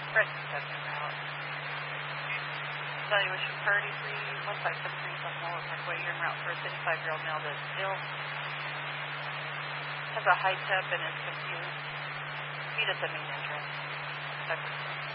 Brett's accepting route. Evaluation priority 31573 South Moore Parkway. You're en route for a 55-year-old male that still has a high temp and is confused. Meet at the main entrance.